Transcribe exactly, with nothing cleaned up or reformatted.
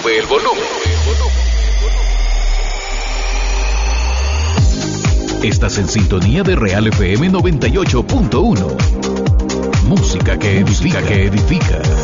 Sube el volumen. Estás en sintonía de Real F M noventa y ocho punto uno. Música que edifica, que edifica.